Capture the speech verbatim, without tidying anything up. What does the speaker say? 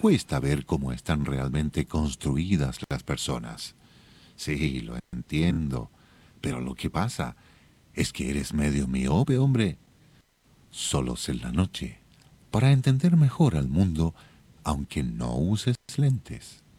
cuesta ver cómo están realmente construidas las personas. Sí, lo entiendo, pero lo que pasa es que eres medio miope, hombre. Solos en la noche, para entender mejor al mundo, aunque no uses lentes.